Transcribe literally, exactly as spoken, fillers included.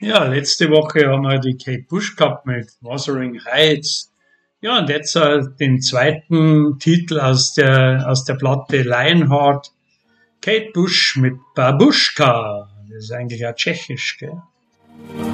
Ja, letzte Woche haben wir die Kate Bush gehabt mit Wuthering Heights. Ja, und jetzt äh, den zweiten Titel aus der, aus der Platte Lionheart. Kate Bush mit Babuschka. Das ist eigentlich auch tschechisch, gell?